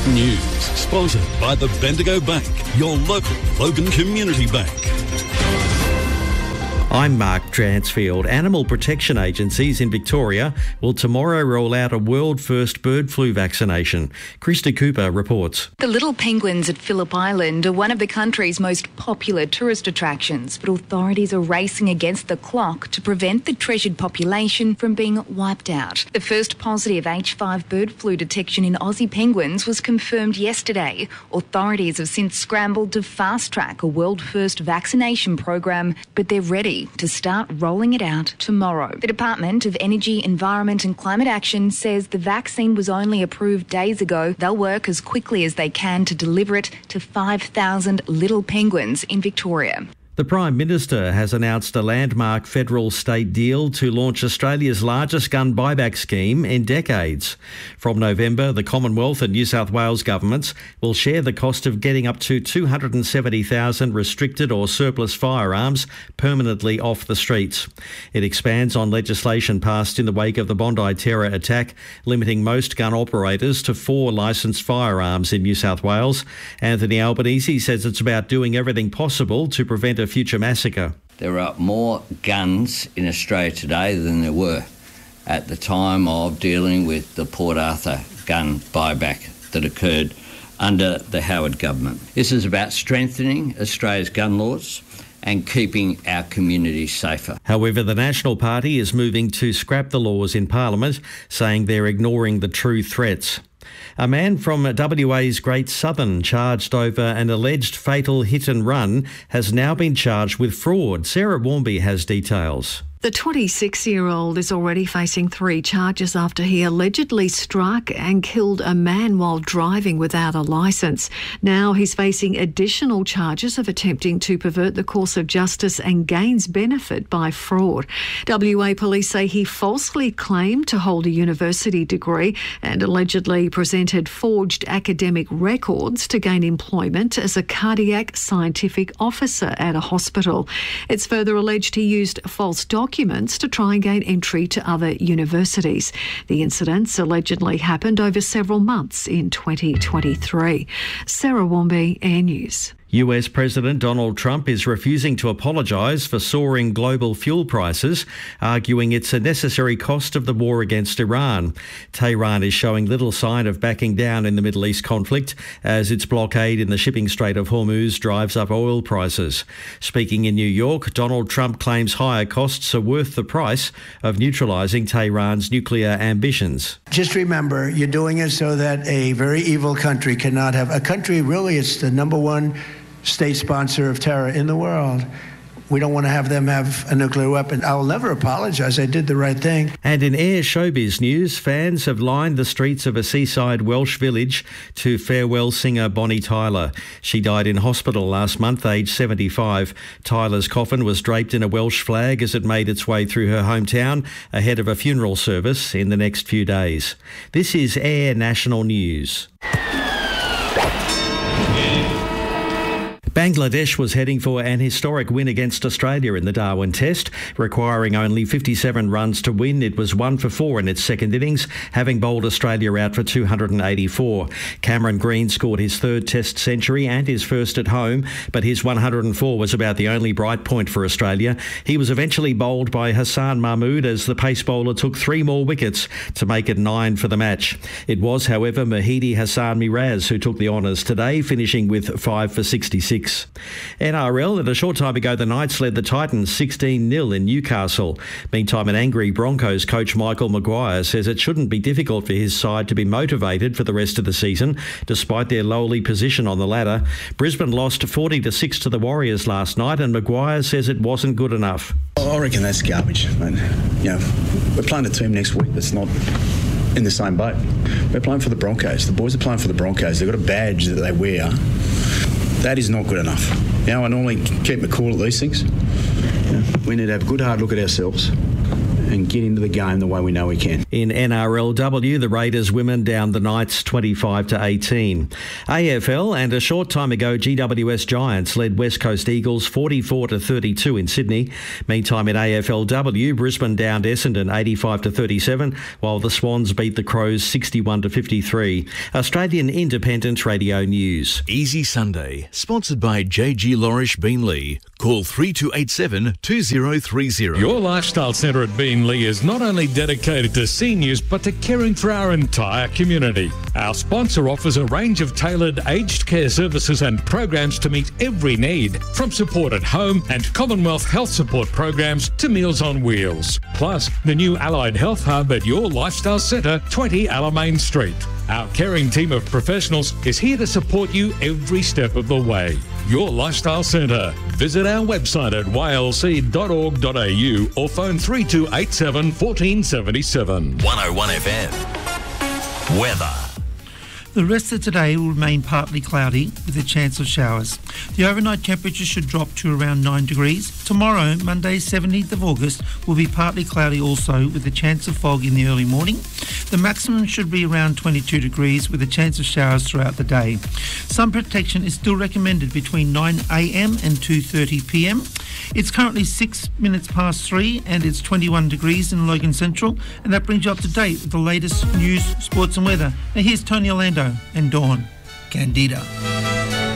News, sponsored by the Bendigo Bank, your local Logan Community Bank. I'm Mark Dransfield. Animal protection agencies in Victoria will tomorrow roll out a world-first bird flu vaccination. Krista Cooper reports. The little penguins at Phillip Island are one of the country's most popular tourist attractions, but authorities are racing against the clock to prevent the treasured population from being wiped out. The first positive H5 bird flu detection in Aussie penguins was confirmed yesterday. Authorities have since scrambled to fast-track a world-first vaccination program, but they're ready to start rolling it out tomorrow. The Department of Energy, Environment and Climate Action says the vaccine was only approved days ago. They'll work as quickly as they can to deliver it to 5,000 little penguins in Victoria. The Prime Minister has announced a landmark federal-state deal to launch Australia's largest gun buyback scheme in decades. From November, the Commonwealth and New South Wales governments will share the cost of getting up to 270,000 restricted or surplus firearms permanently off the streets. It expands on legislation passed in the wake of the Bondi terror attack, limiting most gun operators to 4 licensed firearms in New South Wales. Anthony Albanese says it's about doing everything possible to prevent a future massacre. There are more guns in Australia today than there were at the time of dealing with the Port Arthur gun buyback that occurred under the Howard government. This is about strengthening Australia's gun laws and keeping our communities safer. However, the National Party is moving to scrap the laws in Parliament, saying they're ignoring the true threats. A man from WA's Great Southern, charged over an alleged fatal hit and run, has now been charged with fraud. Sarah Warmby has details. The 26-year-old is already facing 3 charges after he allegedly struck and killed a man while driving without a licence. Now he's facing additional charges of attempting to pervert the course of justice and gains benefit by fraud. WA police say he falsely claimed to hold a university degree and allegedly presented forged academic records to gain employment as a cardiac scientific officer at a hospital. It's further alleged he used false documents to try and gain entry to other universities. The incidents allegedly happened over several months in 2023. Sarah Warmby, Air News. US President Donald Trump is refusing to apologise for soaring global fuel prices, arguing it's a necessary cost of the war against Iran. Tehran is showing little sign of backing down in the Middle East conflict as its blockade in the shipping Strait of Hormuz drives up oil prices. Speaking in New York, Donald Trump claims higher costs are worth the price of neutralising Tehran's nuclear ambitions. Just remember, you're doing it so that a very evil country cannot have a country. Really, it's the number one state sponsor of terror in the world. We don't want to have them have a nuclear weapon. I will never apologise. I did the right thing. And in Air showbiz news, fans have lined the streets of a seaside Welsh village to farewell singer Bonnie Tyler. She died in hospital last month, aged 75. Tyler's coffin was draped in a Welsh flag as it made its way through her hometown ahead of a funeral service in the next few days. This is Air National News. Bangladesh was heading for an historic win against Australia in the Darwin Test, requiring only 57 runs to win. It was 1 for 4 in its second innings, having bowled Australia out for 284. Cameron Green scored his 3rd Test century and his first at home, but his 104 was about the only bright point for Australia. He was eventually bowled by Hassan Mahmood as the pace bowler took 3 more wickets to make it 9 for the match. It was, however, Mahidi Hassan Miraz who took the honours today, finishing with 5 for 66. NRL, and a short time ago the Knights led the Titans 16-0 in Newcastle. Meantime, an angry Broncos coach Michael Maguire says it shouldn't be difficult for his side to be motivated for the rest of the season, despite their lowly position on the ladder. Brisbane lost 40-6 to the Warriors last night, and Maguire says it wasn't good enough. I reckon that's garbage, mate. You know, we're playing a team next week that's not in the same boat. We're playing for the Broncos. The boys are playing for the Broncos. They've got a badge that they wear. That is not good enough. You know, I normally keep my cool at these things. You know, we need to have a good hard look at ourselves and get into the game the way we know we can. In NRLW, the Raiders women down the Knights 25-18. AFL, and a short time ago, GWS Giants led West Coast Eagles 44-32 in Sydney. Meantime, in AFLW, Brisbane downed Essendon 85-37, while the Swans beat the Crows 61-53. Australian Independent Radio News. Easy Sunday, sponsored by JG Lorish Beanley. Call 3287 2030. Your Lifestyle Centre at Beanley is not only dedicated to seniors but to caring for our entire community. Our sponsor offers a range of tailored aged care services and programs to meet every need, from support at home and Commonwealth health support programs to Meals on Wheels. Plus, the new Allied Health Hub at Your Lifestyle Centre, 20 Alamein Street. Our caring team of professionals is here to support you every step of the way. Your Lifestyle Centre. Visit our website at ylc.org.au or phone 3287 1477. 101 FM. Weather. The rest of today will remain partly cloudy with a chance of showers. The overnight temperature should drop to around 9 degrees. Tomorrow, Monday 17th of August, will be partly cloudy also with a chance of fog in the early morning. The maximum should be around 22 degrees with a chance of showers throughout the day. Sun protection is still recommended between 9 a.m. and 2:30 p.m. It's currently 6 minutes past 3 and it's 21 degrees in Logan Central, and that brings you up to date with the latest news, sports and weather. Now here's Tony Orlando and Dawn Candida.